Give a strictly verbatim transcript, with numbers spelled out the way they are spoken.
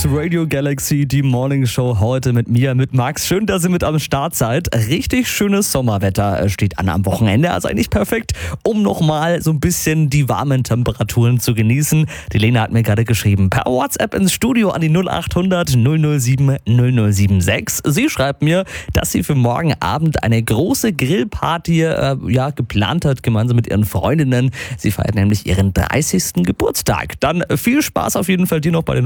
ist Radio Galaxy, die Morning Show heute mit mir, mit Max. Schön, dass ihr mit am Start seid. Richtig schönes Sommerwetter steht an am Wochenende, also eigentlich perfekt, um nochmal so ein bisschen die warmen Temperaturen zu genießen. Die Lena hat mir gerade geschrieben, per WhatsApp ins Studio an die null acht hundert null null sieben null null sieben sechs. Sie schreibt mir, dass sie für morgen Abend eine große Grillparty äh, ja, geplant hat, gemeinsam mit ihren Freundinnen. Sie feiert nämlich ihren dreißigsten Geburtstag. Dann viel Spaß auf jeden Fall dir noch bei den